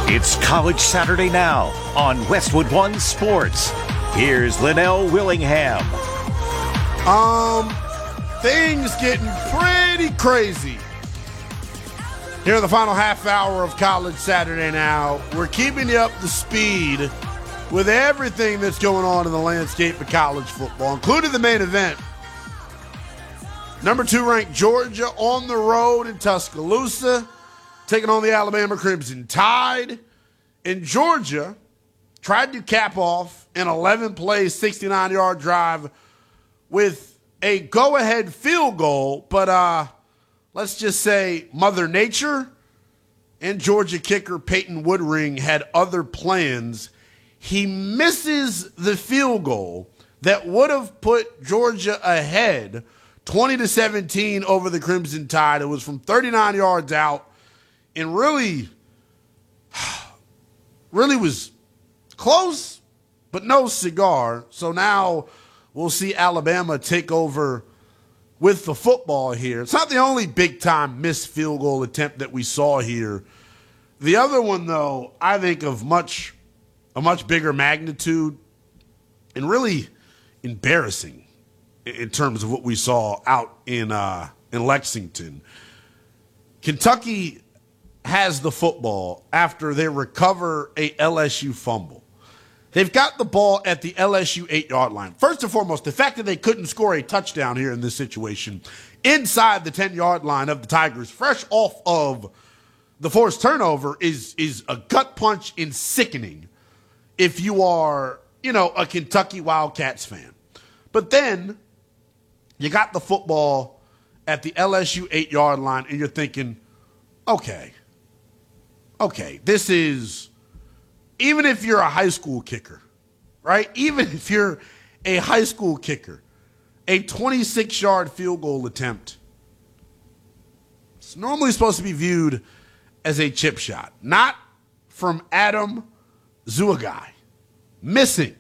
It's College Saturday Now on Westwood One Sports. Here's Linnell Willingham. Things getting pretty crazy here in the final half hour of College Saturday Now. We're keeping you up to speed with everything that's going on in the landscape of college football, including the main event. Number 2 ranked Georgia on the road in Tuscaloosa, taking on the Alabama Crimson Tide. And Georgia tried to cap off an 11-play, 69-yard drive with a go-ahead field goal. But let's just say Mother Nature and Georgia kicker Peyton Woodring had other plans. He misses the field goal that would have put Georgia ahead 20-17 over the Crimson Tide. It was from 39 yards out and really was close, but no cigar. So now we'll see Alabama take over with the football here. It's not the only big-time missed field goal attempt that we saw here. The other one, though, I think of a much bigger magnitude and really embarrassing in terms of what we saw out in Lexington. Kentucky has the football after they recover a LSU fumble. They've got the ball at the LSU 8-yard line. First and foremost, the fact that they couldn't score a touchdown here in this situation inside the 10-yard line of the Tigers, fresh off of the forced turnover, is a gut punch and sickening if you are, a Kentucky Wildcats fan. But then you got the football at the LSU 8-yard line, and you're thinking, okay, this is, even if you're a high school kicker, right? Even if you're a high school kicker, a 26-yard field goal attempt, it's normally supposed to be viewed as a chip shot, not from Adam Zuagai. Missing.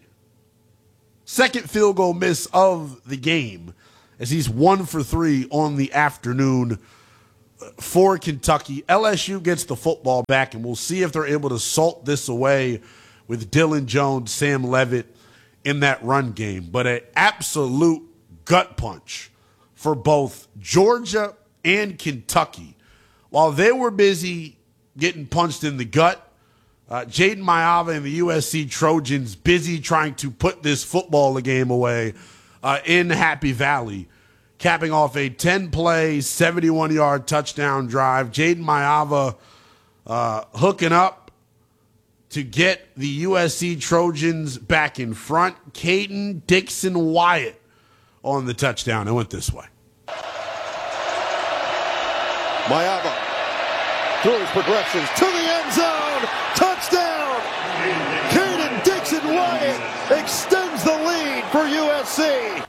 Second field goal miss of the game as he's 1 for 3 on the afternoon for Kentucky. LSU gets the football back, and we'll see if they're able to salt this away with Dylan Jones, Sam Levitt in that run game. But an absolute gut punch for both Georgia and Kentucky. While they were busy getting punched in the gut, Jaden Maiava and the USC Trojans busy trying to put this football game away in Happy Valley, capping off a 10-play, 71-yard touchdown drive. Jaden Maiava hooking up to get the USC Trojans back in front. Caden Dixon Wyatt on the touchdown. It went this way. Maiava through his progressions to the end zone. Touchdown! Caden Dixon Wyatt extends the lead for USC.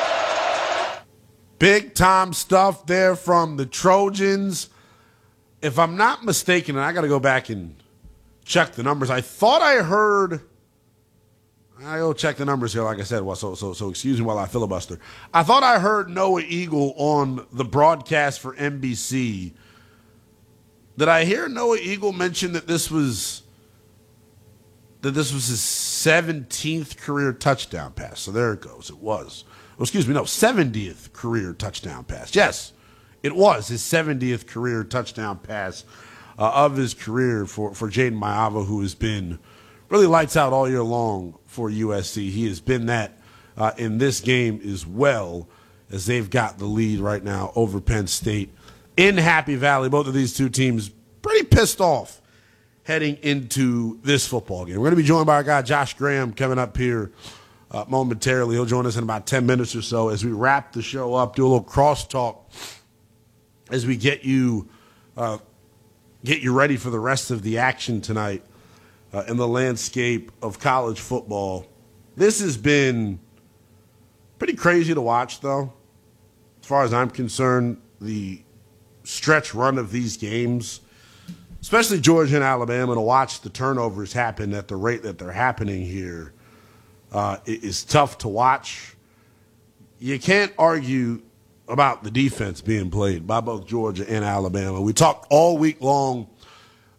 Big time stuff there from the Trojans. If I'm not mistaken, and I got to go back and check the numbers. I thought I heard. I'll check the numbers here, like I said. So excuse me while I filibuster. I thought I heard Noah Eagle on the broadcast for NBC. Did I hear Noah Eagle mention that this was his 17th career touchdown pass? So there it goes. It was. 70th career touchdown pass. Yes, it was his 70th career touchdown pass of his career for Jaden Maiava, who has been really lights out all year long for USC. He has been that in this game as well, as they've got the lead right now over Penn State in Happy Valley. Both of these two teams pretty pissed off heading into this football game. We're going to be joined by our guy Josh Graham coming up here momentarily. He'll join us in about 10 minutes or so as we wrap the show up, do a little crosstalk as we get you ready for the rest of the action tonight in the landscape of college football. This has been pretty crazy to watch, though. As far as I'm concerned, the stretch run of these games, especially Georgia and Alabama, to watch the turnovers happen at the rate that they're happening here is tough to watch. You can't argue about the defense being played by both Georgia and Alabama. We talked all week long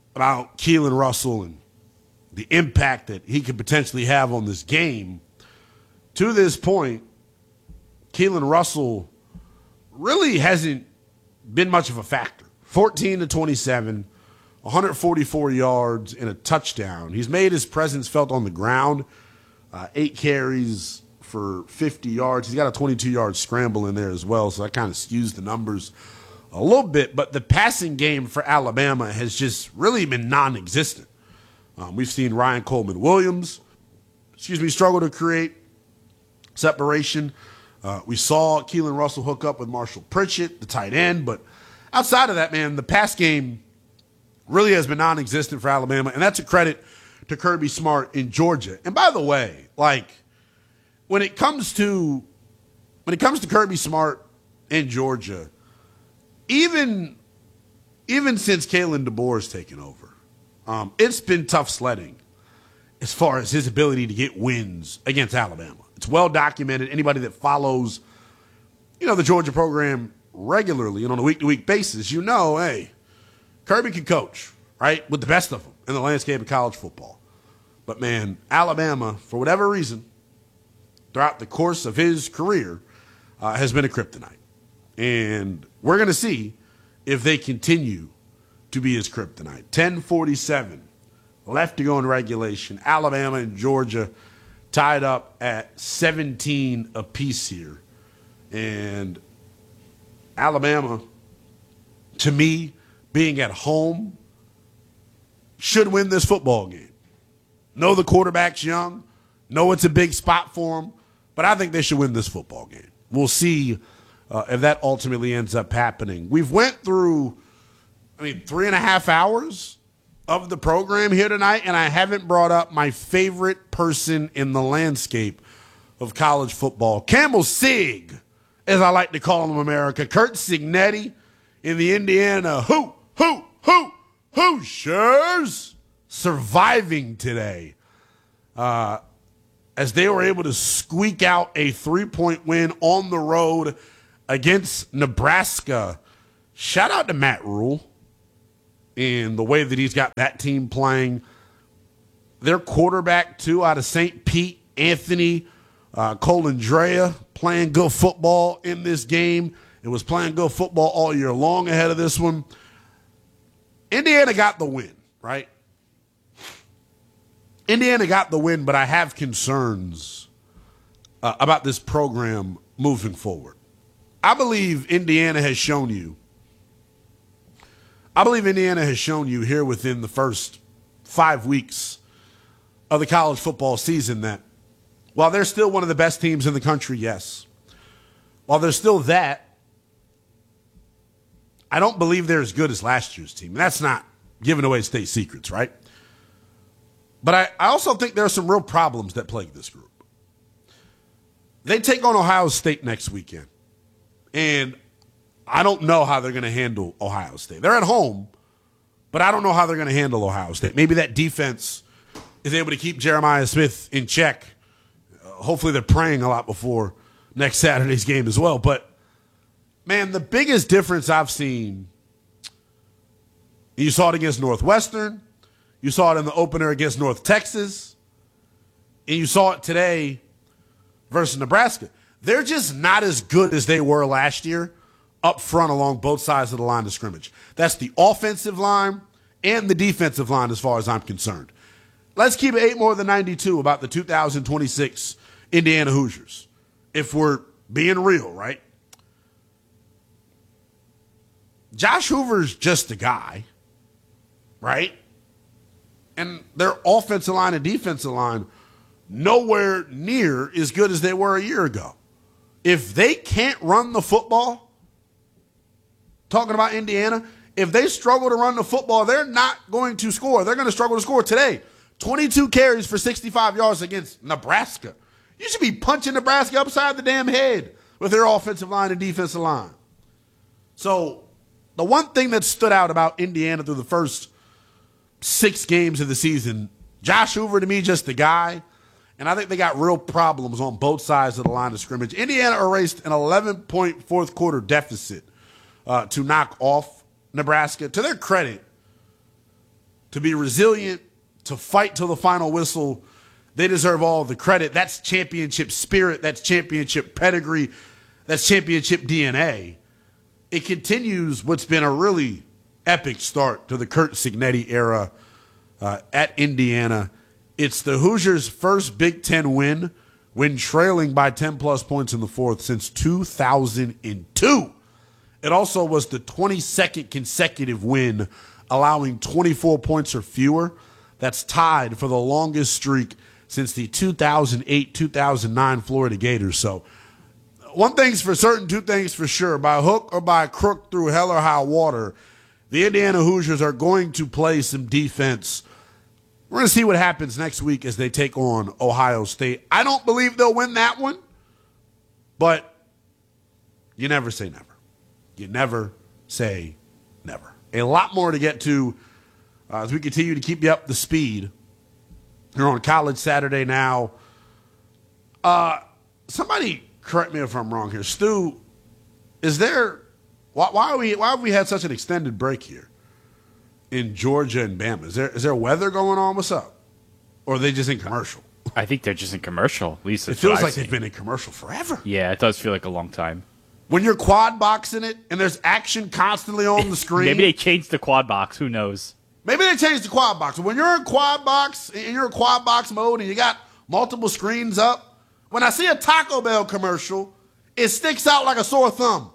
about Keelan Russell and the impact that he could potentially have on this game. To this point, Keelan Russell really hasn't been much of a factor. 14 to 27, 144 yards and a touchdown. He's made his presence felt on the ground. 8 carries for 50 yards. He's got a 22-yard scramble in there as well, so that kind of skews the numbers a little bit. But the passing game for Alabama has just really been non-existent. We've seen Ryan Coleman-Williams, struggle to create separation. We saw Keelan Russell hook up with Marshall Pritchett, the tight end. But outside of that, man, the pass game really has been non-existent for Alabama, and that's a credit to Kirby Smart in Georgia. And by the way, like when it comes to Kirby Smart in Georgia, even since Kalen DeBoer's taken over, it's been tough sledding as far as his ability to get wins against Alabama. It's well documented. Anybody that follows, the Georgia program regularly and on a week-to-week basis, hey, Kirby can coach, right, with the best of them in the landscape of college football. But, man, Alabama, for whatever reason, throughout the course of his career, has been a kryptonite. And we're going to see if they continue to be his kryptonite. 10:47 left to go in regulation. Alabama and Georgia tied up at 17 apiece here. And Alabama, to me, being at home, should win this football game. Know the quarterback's young. Know it's a big spot for him. But I think they should win this football game. We'll see if that ultimately ends up happening. We've went through, 3.5 hours of the program here tonight, and I haven't brought up my favorite person in the landscape of college football. Camel Sig, as I like to call him in America. Curt Cignetti in the Indiana Hoosiers surviving today as they were able to squeak out a 3-point win on the road against Nebraska. Shout out to Matt Rule and the way that he's got that team playing. Their quarterback, too, out of St. Pete, Anthony Colandrea, playing good football in this game. It was playing good football all year long ahead of this one. Indiana got the win, right? Indiana got the win, but I have concerns about this program moving forward. I believe Indiana has shown you here within the first 5 weeks of the college football season that while they're still one of the best teams in the country, yes, while they're still that, I don't believe they're as good as last year's team. And that's not giving away state secrets, right? But I also think there are some real problems that plague this group. They take on Ohio State next weekend. And I don't know how they're going to handle Ohio State. They're at home, but I don't know how they're going to handle Ohio State. Maybe that defense is able to keep Jeremiah Smith in check. Hopefully they're praying a lot before next Saturday's game as well. But, man, the biggest difference I've seen, you saw it against Northwestern, you saw it in the opener against North Texas, and you saw it today versus Nebraska. They're just not as good as they were last year up front along both sides of the line of scrimmage. That's the offensive line and the defensive line as far as I'm concerned. Let's keep it 8 more than 92 about the 2026 Indiana Hoosiers. If we're being real, right? Josh Hoover's just a guy, right? And their offensive line and defensive line nowhere near as good as they were a year ago. If they can't run the football, talking about Indiana, if they struggle to run the football, they're not going to score. They're going to struggle to score today. 22 carries for 65 yards against Nebraska. You should be punching Nebraska upside the damn head with their offensive line and defensive line. So the one thing that stood out about Indiana through the first 6 games of the season, Josh Hoover to me just a guy. And I think they got real problems on both sides of the line of scrimmage. Indiana erased an 11-point fourth quarter deficit to knock off Nebraska. To their credit, to be resilient, to fight till the final whistle. They deserve all the credit. That's championship spirit. That's championship pedigree. That's championship DNA. It continues what's been a really epic start to the Curt Cignetti era at Indiana. It's the Hoosiers' first Big Ten win when trailing by 10-plus points in the fourth since 2002. It also was the 22nd consecutive win, allowing 24 points or fewer. That's tied for the longest streak since the 2008-2009 Florida Gators. So one thing's for certain, two things for sure. By hook or by crook, through hell or high water, the Indiana Hoosiers are going to play some defense. We're going to see what happens next week as they take on Ohio State. I don't believe they'll win that one, but you never say never. You never say never. A lot more to get to as we continue to keep you up to speed here on College Saturday Now. Somebody correct me if I'm wrong here. Stu, is there why have we had such an extended break here in Georgia and Bama? Is there weather going on? What's up? Or are they just in commercial? I think they're just in commercial. At least it feels like they've been in commercial forever. Yeah, it does feel like a long time. When you're quad boxing it and there's action constantly on the screen. Maybe they changed the quad box. Who knows? Maybe they changed the quad box. When you're in quad box mode and you got multiple screens up, when I see a Taco Bell commercial, it sticks out like a sore thumb.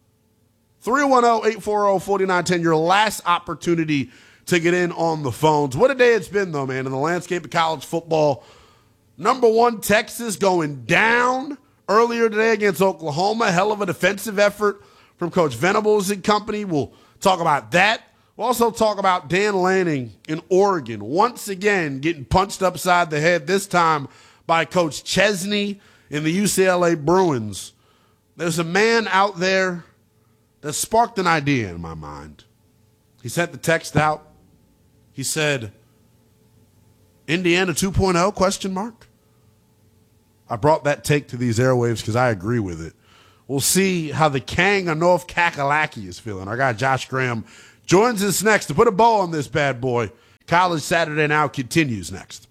310-840-4910, your last opportunity to get in on the phones. What a day it's been, though, man, in the landscape of college football. Number one, Texas going down earlier today against Oklahoma. Hell of a defensive effort from Coach Venables and company. We'll talk about that. We'll also talk about Dan Lanning in Oregon, once again getting punched upside the head, this time by Coach Chesney in the UCLA Bruins. There's a man out there that sparked an idea in my mind. He sent the text out. He said, Indiana 2.0, question mark? I brought that take to these airwaves because I agree with it. We'll see how the Kang of North Kakalaki is feeling. Our guy Josh Graham joins us next to put a bow on this bad boy. College Saturday Now continues next.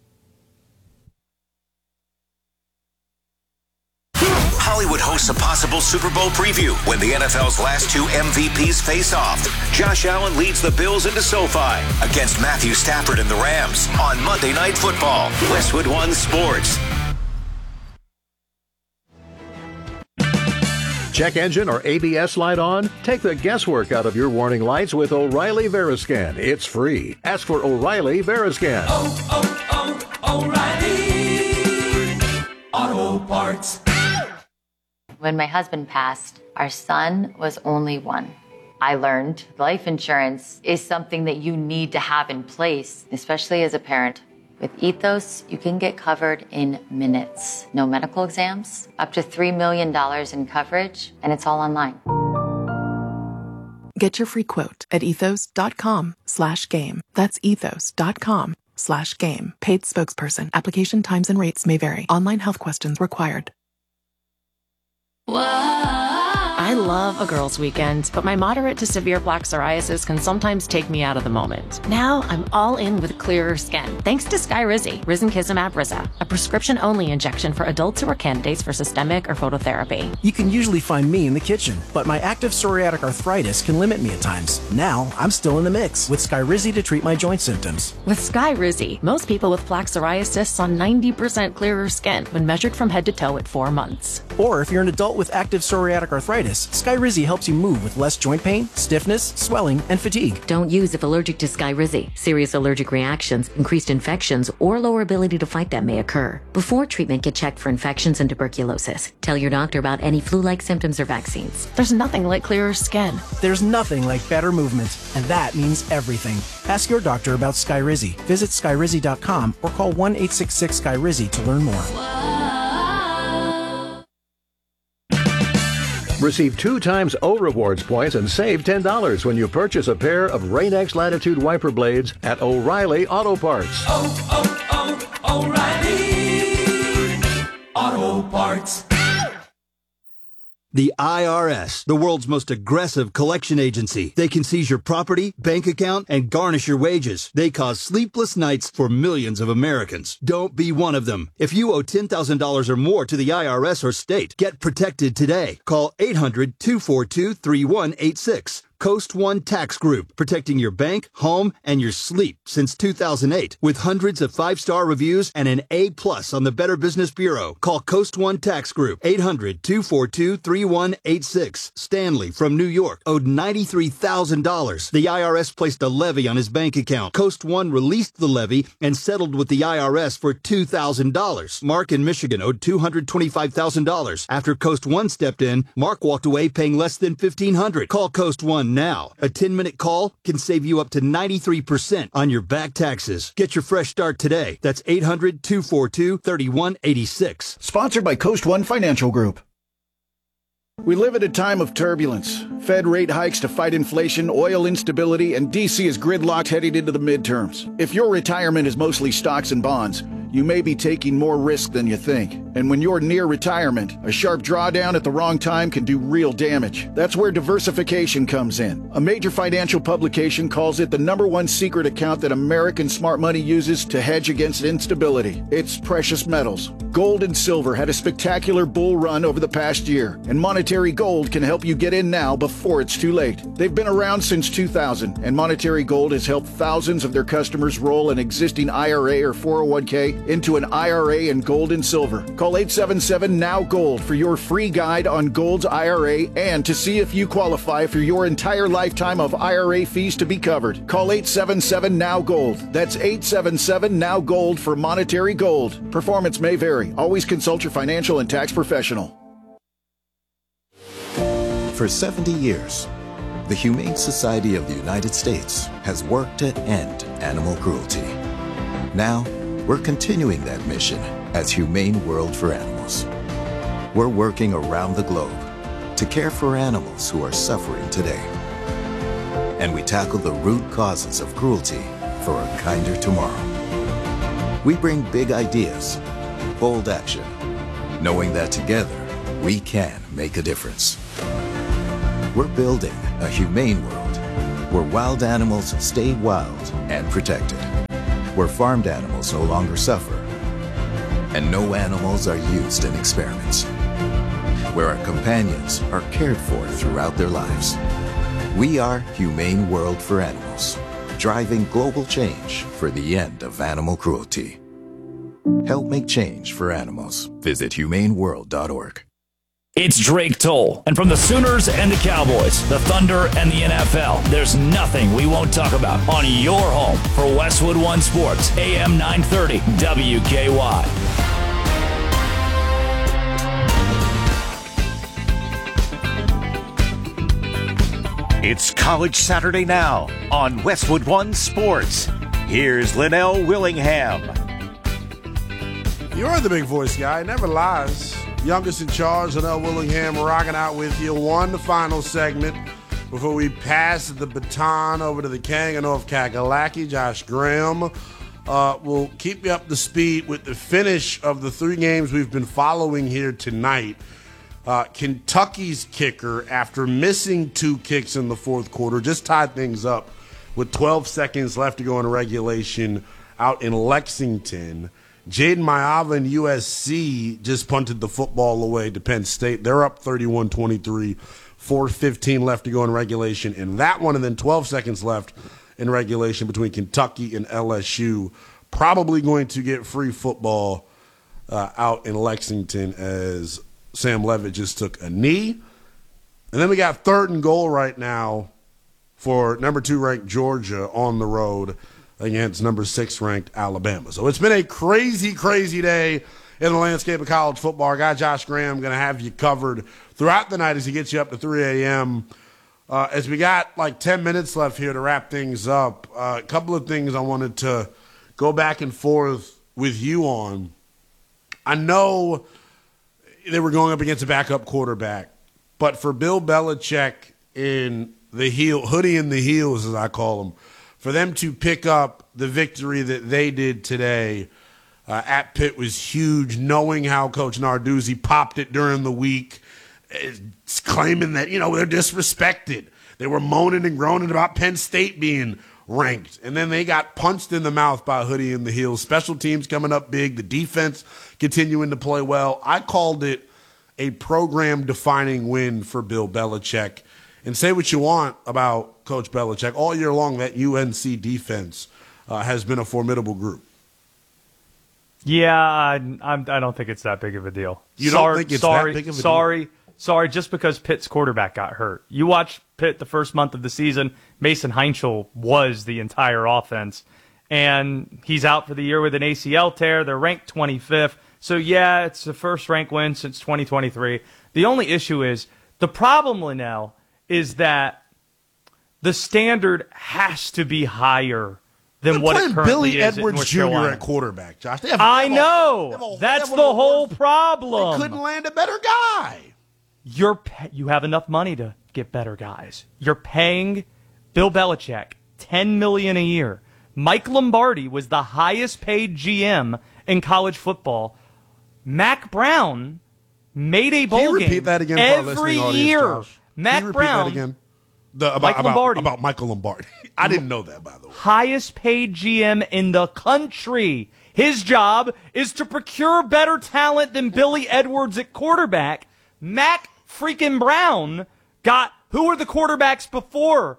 Hollywood hosts a possible Super Bowl preview when the NFL's last two MVPs face off. Josh Allen leads the Bills into SoFi against Matthew Stafford and the Rams on Monday Night Football. Westwood One Sports. Check engine or ABS light on? Take the guesswork out of your warning lights with O'Reilly Veriscan. It's free. Ask for O'Reilly Veriscan. O'Reilly Auto Parts. When my husband passed, our son was only one. I learned life insurance is something that you need to have in place, especially as a parent. With Ethos, you can get covered in minutes. No medical exams, up to $3 million in coverage, and it's all online. Get your free quote at ethos.com/game. That's ethos.com/game. Paid spokesperson. Application times and rates may vary. Online health questions required. I love a girls' weekend, but my moderate to severe plaque psoriasis can sometimes take me out of the moment. Now I'm all in with clearer skin, thanks to Skyrizi, risankizumab Riza, a prescription-only injection for adults who are candidates for systemic or phototherapy. You can usually find me in the kitchen, but my active psoriatic arthritis can limit me at times. Now I'm still in the mix with Skyrizi to treat my joint symptoms. With Skyrizi, most people with plaque psoriasis saw 90% clearer skin when measured from head to toe at 4 months. Or if you're an adult with active psoriatic arthritis, Skyrizi helps you move with less joint pain, stiffness, swelling, and fatigue. Don't use if allergic to Skyrizi. Serious allergic reactions, increased infections, or lower ability to fight them may occur. Before treatment, get checked for infections and tuberculosis. Tell your doctor about any flu-like symptoms or vaccines. There's nothing like clearer skin. There's nothing like better movement, and that means everything. Ask your doctor about Skyrizi. Visit Skyrizi.com or call 1-866-SKYRIZI to learn more. Receive 2 times O Rewards points and save $10 when you purchase a pair of Rain-X Latitude wiper blades at O'Reilly Auto Parts. O'Reilly Auto Parts. The IRS, the world's most aggressive collection agency. They can seize your property, bank account, and garnish your wages. They cause sleepless nights for millions of Americans. Don't be one of them. If you owe $10,000 or more to the IRS or state, get protected today. Call 800-242-3186. Coast One Tax Group, protecting your bank, home, and your sleep since 2008. With hundreds of 5-star reviews and an A+ on the Better Business Bureau. Call Coast One Tax Group, 800-242-3186. Stanley from New York owed $93,000. The IRS placed a levy on his bank account. Coast One released the levy and settled with the IRS for $2,000. Mark in Michigan owed $225,000. After Coast One stepped in, Mark walked away paying less than $1,500. Call Coast One now. A 10-minute call can save you up to 93% on your back taxes. Get your fresh start today. That's 800-242-3186. Sponsored by Coast One Financial Group. We live at a time of turbulence. Fed rate hikes to fight inflation, oil instability, and D.C. is gridlocked heading into the midterms. If your retirement is mostly stocks and bonds, you may be taking more risk than you think. And when you're near retirement, a sharp drawdown at the wrong time can do real damage. That's where diversification comes in. A major financial publication calls it the #1 secret account that American smart money uses to hedge against instability. It's precious metals. Gold and silver had a spectacular bull run over the past year, and Monetary Gold can help you get in now before it's too late. They've been around since 2000, and Monetary Gold has helped thousands of their customers roll an existing IRA or 401k into an IRA in gold and silver. Call 877-NOW-GOLD for your free guide on Gold's IRA and to see if you qualify for your entire lifetime of IRA fees to be covered. Call 877-NOW-GOLD. That's 877-NOW-GOLD for Monetary Gold. Performance may vary. Always consult your financial and tax professional. For 70 years, the Humane Society of the United States has worked to end animal cruelty. Now, we're continuing that mission as Humane World for Animals. We're working around the globe to care for animals who are suffering today. And we tackle the root causes of cruelty for a kinder tomorrow. We bring big ideas, bold action, knowing that together we can make a difference. We're building a humane world where wild animals stay wild and protected, where farmed animals no longer suffer, and no animals are used in experiments, where our companions are cared for throughout their lives. We are Humane World for Animals, driving global change for the end of animal cruelty. Help make change for animals. Visit humaneworld.org. It's Drake Toll, and from the Sooners and the Cowboys, the Thunder and the NFL, there's nothing we won't talk about on your home for Westwood One Sports, AM 930 WKY. It's College Saturday now on Westwood One Sports. Here's Linnell Willingham. You're the big voice guy, never lies. Youngest in charge, Linnell Willingham, rocking out with you. One final segment before we pass the baton over to the King of North Kakalaki, Josh Graham. We'll keep you up to speed with the finish of the 3 games we've been following here tonight. Kentucky's kicker, after missing 2 kicks in the fourth quarter, just tied things up with 12 seconds left to go in regulation out in Lexington. Jaden Maiava and USC just punted the football away to Penn State. They're up 31-23, 4:15 left to go in regulation in that one, and then 12 seconds left in regulation between Kentucky and LSU. Probably going to get free football out in Lexington as Sam Levitt just took a knee. And then we got 3rd and goal right now for number 2 ranked Georgia on the road against number 6 ranked Alabama. So it's been a crazy, crazy day in the landscape of college football. Our guy Josh Graham going to have you covered throughout the night as he gets you up to 3 a.m. As we got like 10 minutes left here to wrap things up, a couple of things I wanted to go back and forth with you on. I know they were going up against a backup quarterback, but for Bill Belichick in the hoodie in the heels, as I call them, for them to pick up the victory that they did today at Pitt was huge, knowing how Coach Narduzzi popped it during the week claiming that, they're disrespected. They were moaning and groaning about Penn State being ranked. And then they got punched in the mouth by Hoodie in the heels. Special teams coming up big. The defense continuing to play well. I called it a program-defining win for Bill Belichick. And say what you want about Coach Belichick. All year long, that UNC defense has been a formidable group. Yeah, I don't think it's that big of a deal. You don't think it's that big of a deal? Sorry, just because Pitt's quarterback got hurt. You watch Pitt the first month of the season, Mason Heinschel was the entire offense, and he's out for the year with an ACL tear. They're ranked 25th. So, yeah, it's the first ranked win since 2023. The only issue is, the problem, Linnell, is that the standard has to be higher than what it currently Billy is Edwards at North Jr. Carolina. at quarterback, Josh. I know. That's the whole problem. They couldn't land a better guy. You have enough money to get better guys. You're paying Bill Belichick $10 million a year. Mike Lombardi was the highest paid GM in college football. Mac Brown made a bowl game. Can you repeat that again for our every listening audience, year. Josh? Mac Brown. That again? About Michael Lombardi. I didn't know that, by the way. Highest paid GM in the country. His job is to procure better talent than Billy Edwards at quarterback. Mac freaking Brown got, who were the quarterbacks before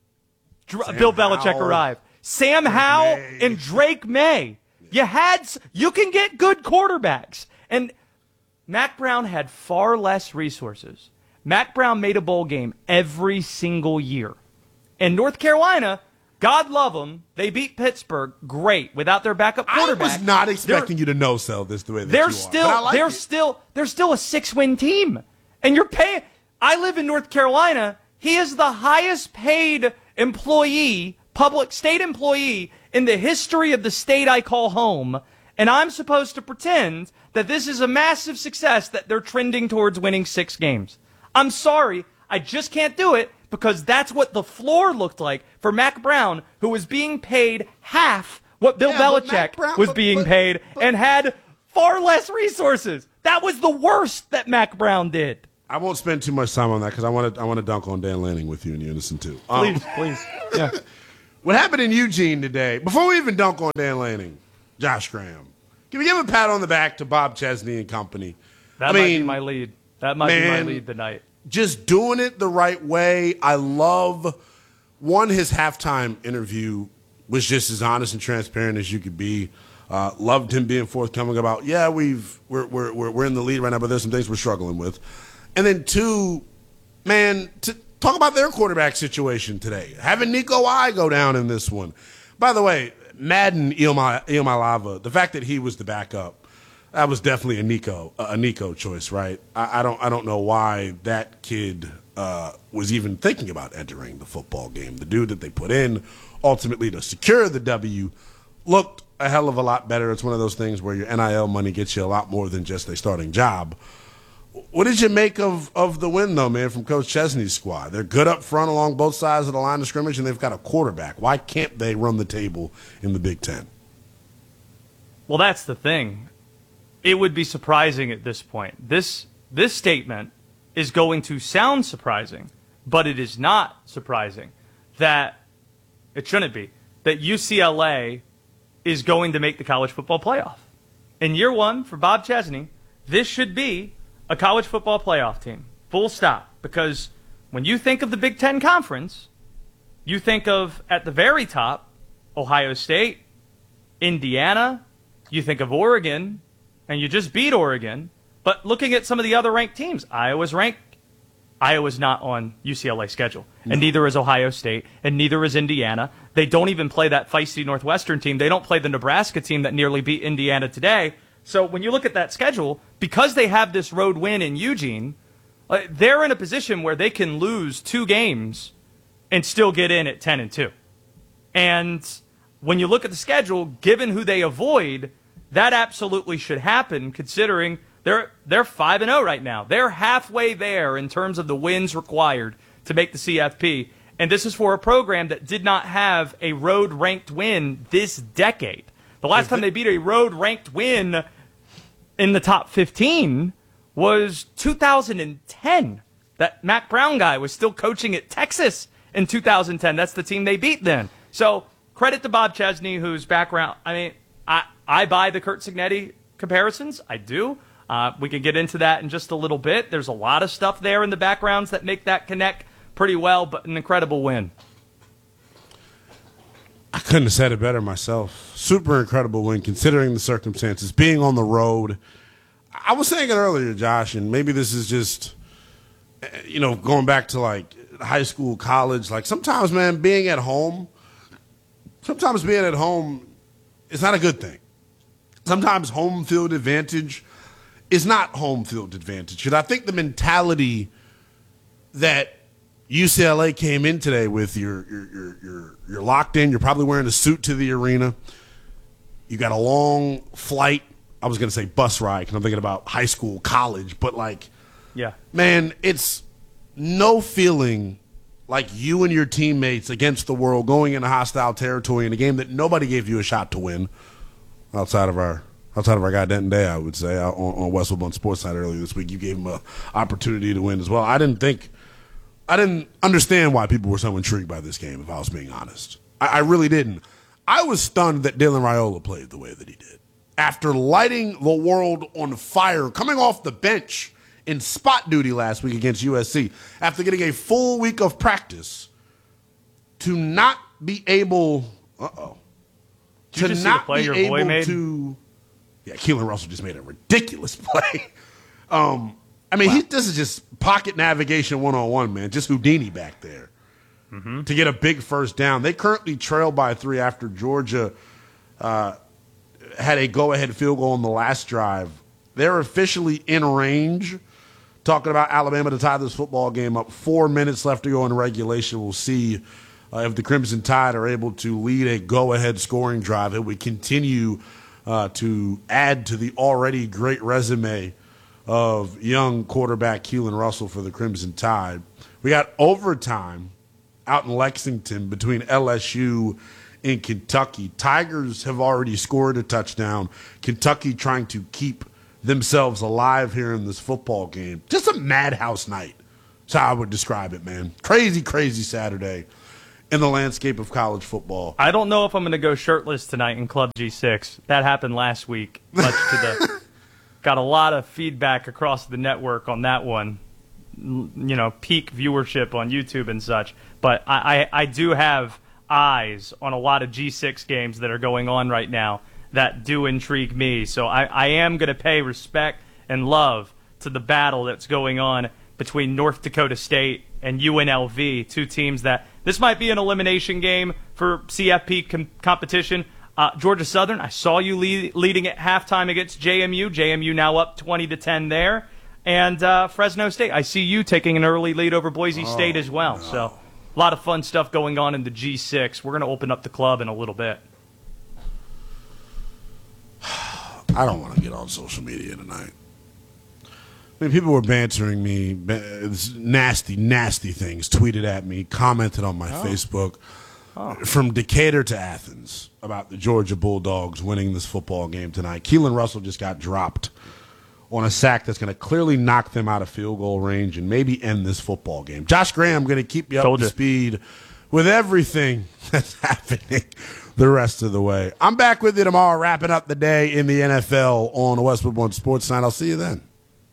Bill Belichick arrived? Sam Howell and Drake May. You can get good quarterbacks. And Mac Brown had far less resources. Mac Brown made a bowl game every single year. And North Carolina, God love them, they beat Pittsburgh great without their backup quarterback. I was not expecting you to no-sell this the way that they're you still, are. They're still a 6-win team. And you're paying. I live in North Carolina. He is the highest paid employee, public state employee in the history of the state I call home. And I'm supposed to pretend that this is a massive success, that they're trending towards winning 6 games. I'm sorry, I just can't do it because that's what the floor looked like for Mac Brown, who was being paid half what Bill Belichick was being paid and had far less resources. That was the worst that Mac Brown did. I won't spend too much time on that because I want to dunk on Dan Lanning with you in unison too. Please. Yeah. What happened in Eugene today? Before we even dunk on Dan Lanning, Josh Graham, can we give a pat on the back to Bob Chesney and company? That might be my lead. That might be my lead tonight. Just doing it the right way. I love, his halftime interview was just as honest and transparent as you could be. Loved him being forthcoming about, we're in the lead right now, but there's some things we're struggling with. And then 2, to talk about their quarterback situation today. Having Nico I go down in this one. By the way, Madden Ilmalava, the fact that he was the backup, that was definitely a Nico choice, right? I don't know why that kid was even thinking about entering the football game. The dude that they put in ultimately to secure the W looked a hell of a lot better. It's one of those things where your NIL money gets you a lot more than just a starting job. What did you make of the win, though, man, from Coach Chesney's squad? They're good up front along both sides of the line of scrimmage, and they've got a quarterback. Why can't they run the table in the Big Ten? Well, that's the thing. It would be surprising at this point. This statement is going to sound surprising, but it is not surprising that it shouldn't be, that UCLA is going to make the college football playoff. In year one, for Bob Chesney, this should be a college football playoff team. Full stop. Because when you think of the Big Ten Conference, you think of, at the very top, Ohio State, Indiana, you think of Oregon, and you just beat Oregon. But looking at some of the other ranked teams, Iowa's ranked. Iowa's not on UCLA's schedule. No. And neither is Ohio State, and neither is Indiana. They don't even play that feisty Northwestern team. They don't play the Nebraska team that nearly beat Indiana today. So when you look at that schedule, because they have this road win in Eugene, they're in a position where they can lose 2 games and still get in at 10-2. And when you look at the schedule, given who they avoid, that absolutely should happen, considering they're 5-0 right now. They're halfway there in terms of the wins required to make the CFP. And this is for a program that did not have a road-ranked win this decade. The last time they beat a road-ranked win in the top 15 was 2010. That Mac Brown guy was still coaching at Texas in 2010. That's the team they beat then. So credit to Bob Chesney, whose background, I mean, I buy the Curt Cignetti comparisons. I do. We can get into that in just a little bit. There's a lot of stuff there in the backgrounds that make that connect pretty well, but an incredible win. I couldn't have said it better myself. Super incredible win, considering the circumstances, being on the road. I was saying it earlier, Josh, and maybe this is just, going back to like high school, college. Like sometimes, man, being at home is not a good thing. Sometimes home field advantage is not home field advantage. And I think the mentality that UCLA came in today with, you're locked in. You're probably wearing a suit to the arena. You got a long flight. I was going to say bus ride because I'm thinking about high school, college. But, yeah, man, it's no feeling like you and your teammates against the world going into hostile territory in a game that nobody gave you a shot to win outside of our guy Denton Day, I would say, on Westwood One Sports Night earlier this week. You gave him an opportunity to win as well. I didn't understand why people were so intrigued by this game, if I was being honest. I really didn't. I was stunned that Dylan Raiola played the way that he did. After lighting the world on fire, coming off the bench in spot duty last week against USC, after getting a full week of practice, to not be able Did you just see the play your boy made? Yeah, Keelan Russell just made a ridiculous play. This is just pocket navigation 101, man. Just Houdini back there to get a big first down. They currently trail by 3 after Georgia had a go-ahead field goal on the last drive. They're officially in range. Talking about Alabama to tie this football game up. 4 minutes left to go in regulation. We'll see if the Crimson Tide are able to lead a go-ahead scoring drive. It would continue to add to the already great resume of young quarterback Keelan Russell for the Crimson Tide. We got overtime out in Lexington between LSU and Kentucky. Tigers have already scored a touchdown. Kentucky trying to keep themselves alive here in this football game. Just a madhouse night. That's how I would describe it, man. Crazy, crazy Saturday in the landscape of college football. I don't know if I'm going to go shirtless tonight in Club G6. That happened last week, much to the... Got a lot of feedback across the network on that one. Peak viewership on YouTube and such. But I do have eyes on a lot of G6 games that are going on right now that do intrigue me. So I am going to pay respect and love to the battle that's going on between North Dakota State and UNLV, two teams that this might be an elimination game for CFP competition. Georgia Southern, I saw you leading at halftime against JMU. JMU now up 20-10 there. And Fresno State, I see you taking an early lead over Boise State as well. No. So a lot of fun stuff going on in the G6. We're going to open up the club in a little bit. I don't want to get on social media tonight. People were bantering me, nasty, nasty things, tweeted at me, commented on my Facebook. From Decatur to Athens about the Georgia Bulldogs winning this football game tonight. Keelan Russell just got dropped on a sack that's going to clearly knock them out of field goal range and maybe end this football game. Josh Graham going to keep you up to speed with everything that's happening the rest of the way. I'm back with you tomorrow, wrapping up the day in the NFL on the Westwood One Sports Night. I'll see you then.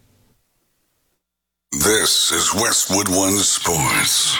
This is Westwood One Sports.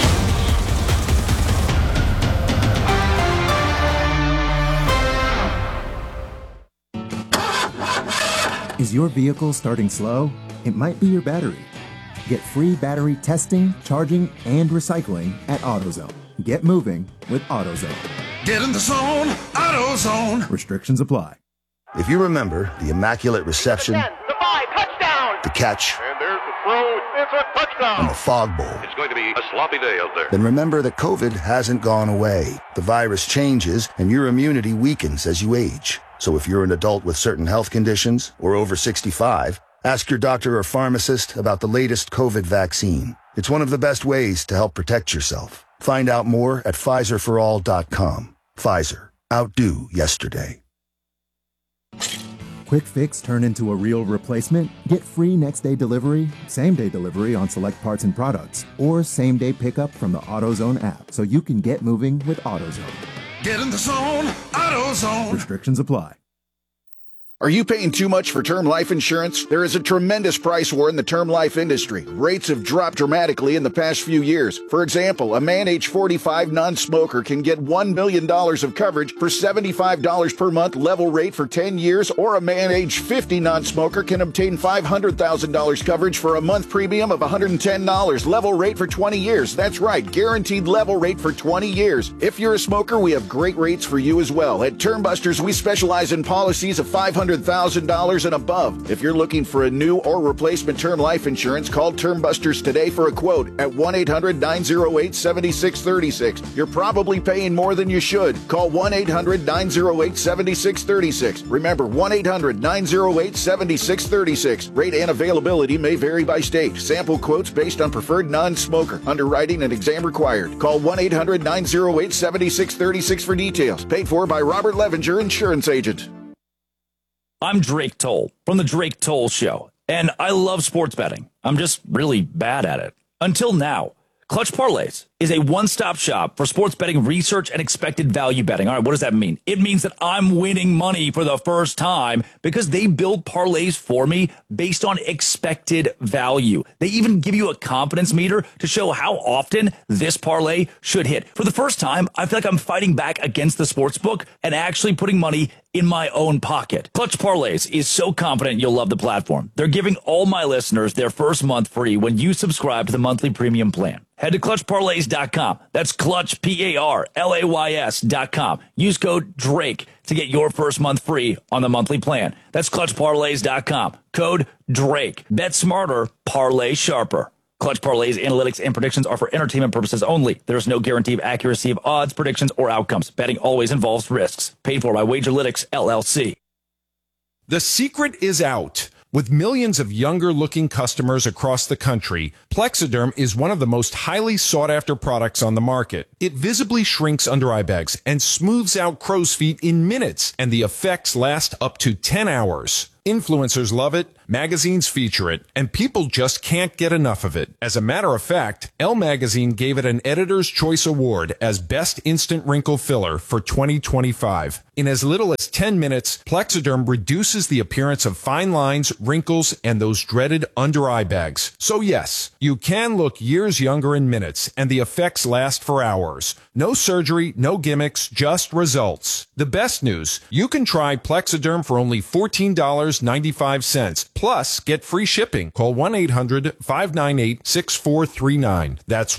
Is your vehicle starting slow? It might be your battery. Get free battery testing, charging, and recycling at AutoZone. Get moving with AutoZone. Get in the zone, AutoZone. Restrictions apply. If you remember the immaculate reception, the catch, and there's the throw, it's a touchdown, and the fog bowl, it's going to be a sloppy day out there. Then remember that COVID hasn't gone away. The virus changes, and your immunity weakens as you age. So if you're an adult with certain health conditions or over 65, ask your doctor or pharmacist about the latest COVID vaccine. It's one of the best ways to help protect yourself. Find out more at PfizerForAll.com. Pfizer. Outdo yesterday. quick fix turn into a real replacement? Get free next-day delivery, same-day delivery on select parts and products, or same-day pickup from the AutoZone app so you can get moving with AutoZone. Get in the zone, AutoZone. Restrictions apply. Are you paying too much for term life insurance? There is a tremendous price war in the term life industry. Rates have dropped dramatically in the past few years. For example, a man age 45 non-smoker can get $1 million of coverage for $75 per month level rate for 10 years, or a man age 50 non-smoker can obtain $500,000 coverage for a month premium of $110 level rate for 20 years. That's right, guaranteed level rate for 20 years. If you're a smoker, we have great rates for you as well. At Termbusters, we specialize in policies of $500,000 and above. If you're looking for a new or replacement term life insurance, call Termbusters today for a quote at 1-800-908-7636. You're probably paying more than you should. Call 1-800-908-7636. Remember, 1-800-908-7636. Rate and availability may vary by state. Sample quotes based on preferred non-smoker. Underwriting and exam required. Call 1-800-908-7636 for details. Paid for by Robert Levinger, Insurance Agent. I'm Drake Toll from The Drake Toll Show, and I love sports betting. I'm just really bad at it. Until now. Clutch Parlays is a one-stop shop for sports betting research and expected value betting. All right, what does that mean? It means that I'm winning money for the first time because they build parlays for me based on expected value. They even give you a confidence meter to show how often this parlay should hit. For the first time, I feel like I'm fighting back against the sportsbook and actually putting money in my own pocket. Clutch Parlays is so confident you'll love the platform. They're giving all my listeners their first month free when you subscribe to the monthly premium plan. Head to ClutchParlays.com. That's Clutch, P-A-R-L-A-Y-S.com. Use code DRAKE to get your first month free on the monthly plan. That's ClutchParlays.com. Code DRAKE. Bet smarter, parlay sharper. Clutch Parlays analytics and predictions are for entertainment purposes only. There is no guarantee of accuracy of odds, predictions, or outcomes. Betting always involves risks. Paid for by Wagerlytics, LLC. The secret is out. With millions of younger-looking customers across the country, Plexiderm is one of the most highly sought-after products on the market. It visibly shrinks under-eye bags and smooths out crow's feet in minutes, and the effects last up to 10 hours. Influencers love it, magazines feature it, and people just can't get enough of it. As a matter of fact, Elle Magazine gave it an Editor's Choice Award as Best Instant Wrinkle Filler for 2025. In as little as 10 minutes, Plexiderm reduces the appearance of fine lines, wrinkles, and those dreaded under-eye bags. So yes, you can look years younger in minutes, and the effects last for hours. No surgery, no gimmicks, just results. The best news, you can try Plexiderm for only $14.95. Plus, get free shipping. Call 1-800-598-6439. That's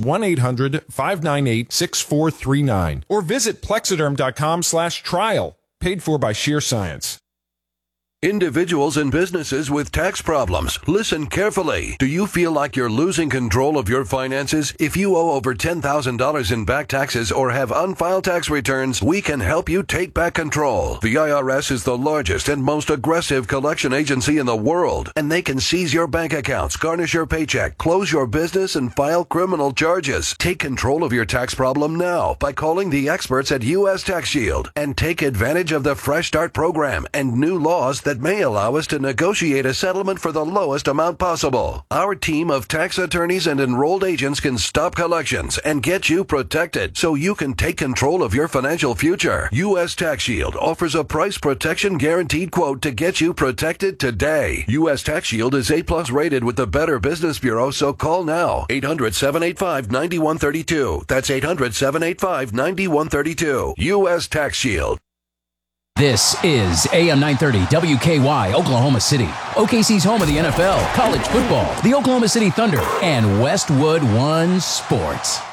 1-800-598-6439. Or visit Plexiderm.com/trial. Paid for by Sheer Science. Individuals and businesses with tax problems, listen carefully. Do you feel like you're losing control of your finances? If you owe over $10,000 in back taxes or have unfiled tax returns, we can help you take back control. The IRS is the largest and most aggressive collection agency in the world, and they can seize your bank accounts, garnish your paycheck, close your business, and file criminal charges. Take control of your tax problem now by calling the experts at U.S. Tax Shield and take advantage of the Fresh Start program and new laws that may allow us to negotiate a settlement for the lowest amount possible. Our team of tax attorneys and enrolled agents can stop collections and get you protected so you can take control of your financial future. U.S. Tax Shield offers a price protection guaranteed quote to get you protected today. U.S. Tax Shield is A+ rated with the Better Business Bureau, so call now. 800-785-9132. That's 800-785-9132. U.S. Tax Shield. This is AM 930 WKY, Oklahoma City. OKC's home of the NFL, college football, the Oklahoma City Thunder, and Westwood One Sports.